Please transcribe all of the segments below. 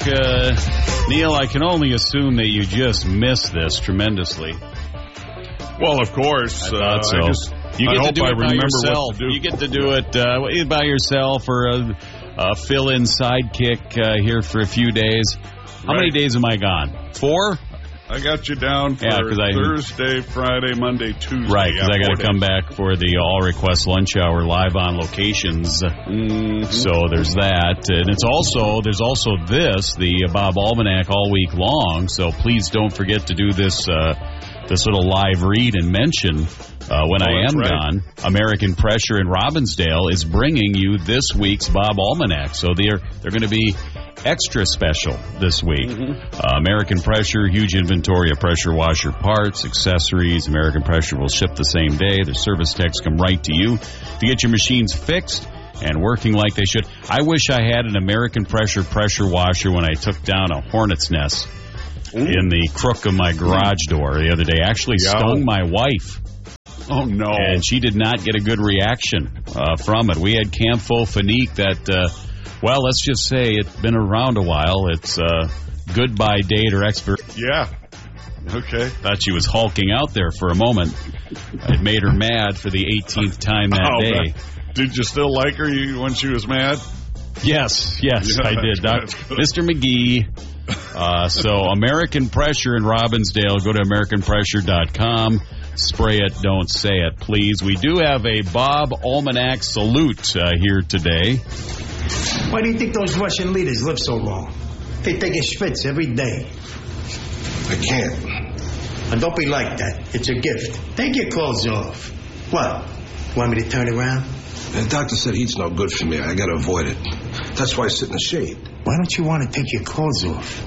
Neil, I can only assume that you just missed this tremendously. Well, of course. I thought so. You get to do it by yourself. You get to do it by yourself or a fill-in sidekick here for a few days. How many days am I gone? 4? I got you down for Thursday, Friday, Monday, Tuesday. Right, because I got to come back for the All Request Lunch Hour live on locations. Mm-hmm. So there's that. And there's also this, the Bob Almanac all week long. So please don't forget to do this little live read and mention when I am gone. American Pressure in Robbinsdale is bringing you this week's Bob Almanac. So they're going to be extra special this week. Mm-hmm. American Pressure, huge inventory of pressure washer parts, accessories. American Pressure will ship the same day. The service techs come right to you to get your machines fixed and working like they should. I wish I had an American Pressure washer when I took down a hornet's nest in the crook of my garage door the other day. Actually stung my wife. Oh, no. And she did not get a good reaction from it. We had Campho-Phenique that... well, let's just say it's been around a while. It's goodbye date or expert. Yeah. Okay. Thought she was hulking out there for a moment. It made her mad for the 18th time that day. Did you still like her when she was mad? Yes, I did. Mr. McGee. So American Pressure in Robbinsdale. Go to AmericanPressure.com. Spray it, don't say it, please. We do have a Bob Almanac salute here today. Why do you think those Russian leaders live so long? They take a schwitz every day. I can't. And don't be like that. It's a gift. Take your clothes off. What? Want me to turn around? The doctor said heat's no good for me. I gotta avoid it. That's why I sit in the shade. Why don't you want to take your clothes off?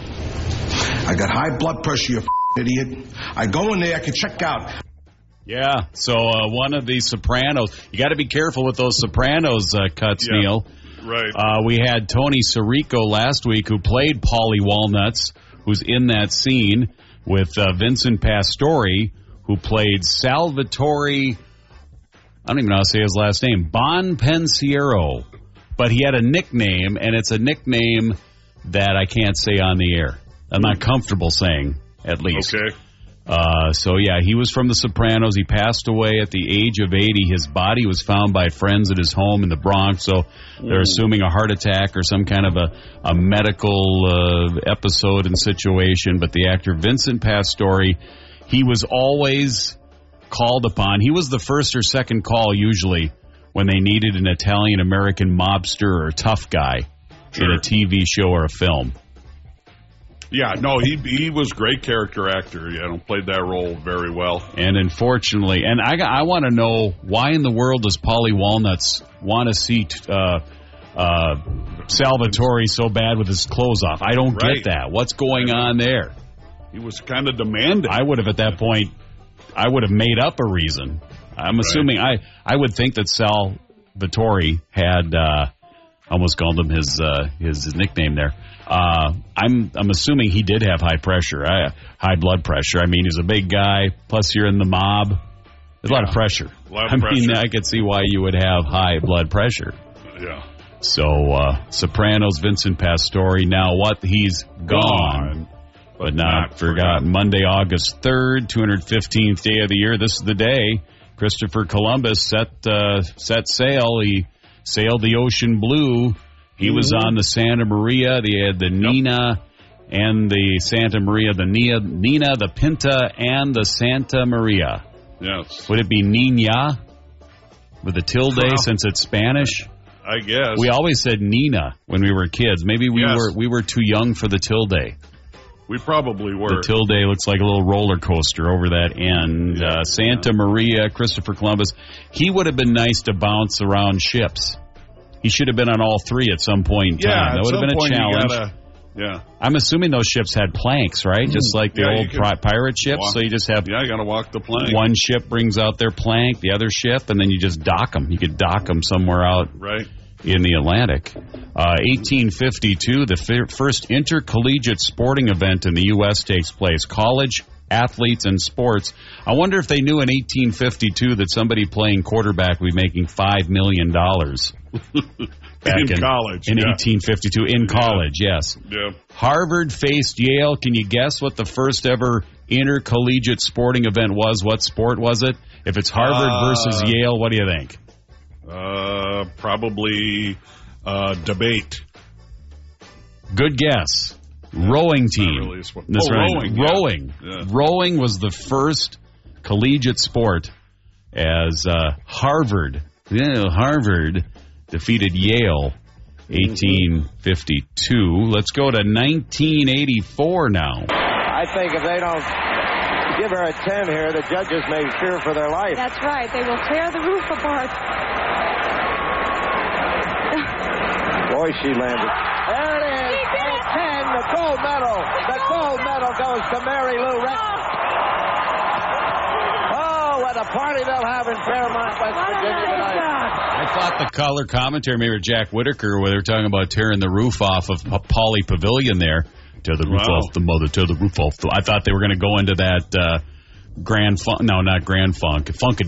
I got high blood pressure, you idiot. I go in there, I can check out. Yeah, so one of the Sopranos. You got to be careful with those Sopranos cuts, Neil. Right. We had Tony Sirico last week who played Paulie Walnuts, who's in that scene, with Vincent Pastore, who played Salvatore, I don't even know how to say his last name, Bonpensiero. But he had a nickname, and it's a nickname that I can't say on the air. I'm not comfortable saying, at least. Okay. So, yeah, he was from The Sopranos. He passed away at the age of 80. His body was found by friends at his home in the Bronx, so they're assuming a heart attack or some kind of a medical episode and situation. But the actor Vincent Pastore, he was always called upon. He was the first or second call, usually, when they needed an Italian-American mobster or tough guy in a TV show or a film. Yeah, no, he was a great character actor. Played that role very well. And unfortunately, and I want to know, why in the world does Paulie Walnuts want to see Salvatore so bad with his clothes off? I don't get that. What's going on there? He was kind of demanding. I would have, at that point, made up a reason. I'm assuming, I would think that Salvatore had, almost called him his nickname there. I'm assuming he did have high pressure, high blood pressure. I mean, he's a big guy. Plus, you're in the mob. There's a lot of pressure. I mean, I could see why you would have high blood pressure. Yeah. So, Sopranos, Vincent Pastore. Now what? He's gone. But not forgotten. Monday, August 3rd, 215th day of the year. This is the day Christopher Columbus set sail. He sailed the ocean blue. He was on the Santa Maria. They had the Nina and the Santa Maria. The Nina, the Pinta, and the Santa Maria. Yes. Would it be Nina with a tilde since it's Spanish? I guess. We always said Nina when we were kids. Maybe we were too young for the tilde. We probably were. The tilde looks like a little roller coaster over that end. Santa Maria, Christopher Columbus. He would have been nice to bounce around ships. He should have been on all three at some point in time. That would have been a challenge. I'm assuming those ships had planks, right? Just like the old pirate ships. So you just have... Yeah, you got to walk the plank. One ship brings out their plank, the other ship, and then you just dock them. You could dock them somewhere out in the Atlantic. 1852, the first intercollegiate sporting event in the U.S. takes place. College athletes and sports. I wonder if they knew in 1852 that somebody playing quarterback would be making $5 million. back in college. In 1852, in college, yes. Yeah. Harvard faced Yale. Can you guess what the first ever intercollegiate sporting event was? What sport was it? If it's Harvard versus Yale, what do you think? Probably debate. Good guess. Rowing team. Really That's right. rowing. Rowing. Yeah. Rowing was the first collegiate sport as Harvard defeated Yale 1852. Let's go to 1984 now. I think if they don't give her a 10 here, the judges may fear for their life. That's right. They will tear the roof apart. Boy, she landed. There it is. She did it. 10, the gold medal. The gold medal goes to Mary Lou Retton. Oh, what a party they'll have in Fairmont, West Virginia tonight. I thought the color commentary, maybe Jack Whitaker, where they were talking about tearing the roof off of Pauley Pavilion there. Tear the roof off the mother, tear the roof off. I thought they were going to go into that Grand Funk. No, not Grand Funk. Funkadelic.